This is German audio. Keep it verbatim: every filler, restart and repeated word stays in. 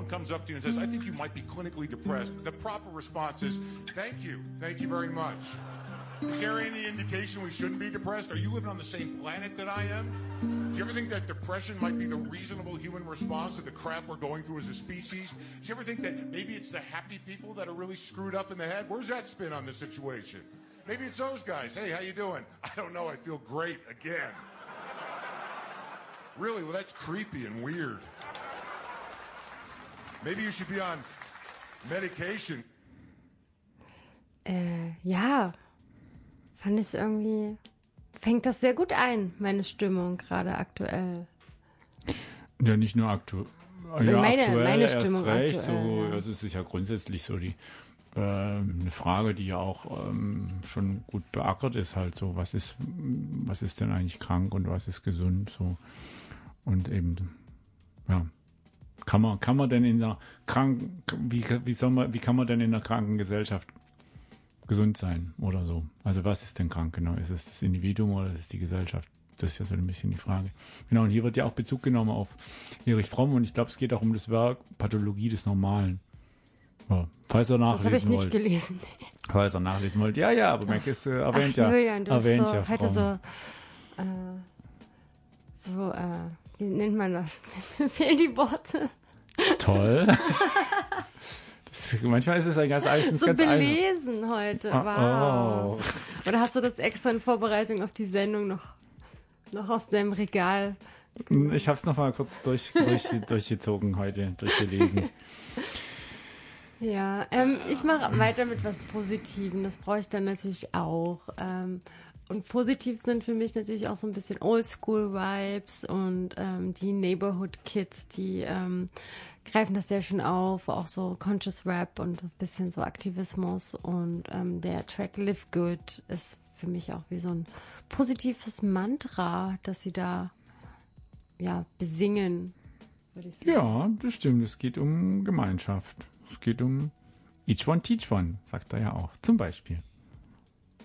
someone comes up to you and says, I think you might be clinically depressed, the proper response is, thank you, thank you very much. Is there any indication we shouldn't be depressed? Are you living on the same planet that I am? Do you ever think that depression might be the reasonable human response to the crap we're going through as a species? Do you ever think that maybe it's the happy people that are really screwed up in the head? Where's that spin on the situation? Maybe it's those guys. Hey, how you doing? I don't know. I feel great again. Really? Well, that's creepy and weird. Maybe you should be on medication. Äh, ja. Fand ich irgendwie, fängt das sehr gut ein, meine Stimmung gerade aktuell. Ja, nicht nur aktu ja, meine, aktuell. Meine erst Stimmung recht, aktuell. So, ja. das ist ja grundsätzlich so die äh, eine Frage, die ja auch ähm, schon gut beackert ist, halt so, was ist, was ist denn eigentlich krank und was ist gesund, so. Und eben, ja, kann man, kann man denn in einer kranken, wie, wie soll man, wie kann man denn in einer kranken Gesellschaft gesund sein oder so? Also was ist denn krank genau? Ist es das Individuum oder ist es die Gesellschaft? Das ist ja so ein bisschen die Frage. Genau, und hier wird ja auch Bezug genommen auf Erich Fromm und ich glaube, es geht auch um das Werk Pathologie des Normalen. Ja, falls ihr nachlesen wollt. Das habe ich nicht gelesen. Falls ihr nachlesen wollt. Ja, ja, aber Mac ist äh, erwähnt Ach, ja, Julian, du erwähnt so, ja heute Fromm. so, äh, so, äh, wie nennt man das? Mir fehlen die Worte. Toll. Das, manchmal ist es ein ganz eigenes. So ganz belesen einfach. Heute, wow. Oh. Oder hast du das extra in Vorbereitung auf die Sendung noch, noch aus deinem Regal? Ich habe es noch mal kurz durch, durch, durchgezogen heute, durchgelesen. Ja, ähm, ich mache weiter mit was Positivem. Das brauche ich dann natürlich auch. Ähm, und positiv sind für mich natürlich auch so ein bisschen Oldschool-Vibes und ähm, die Neighborhood Kids, die ähm, greifen das sehr schön auf, auch so Conscious Rap und ein bisschen so Aktivismus. Und ähm, der Track Live Good ist für mich auch wie so ein positives Mantra, das sie da ja besingen, würde ich sagen. Ja, das stimmt. Es geht um Gemeinschaft. Es geht um Each One Teach One, sagt er ja auch. Zum Beispiel.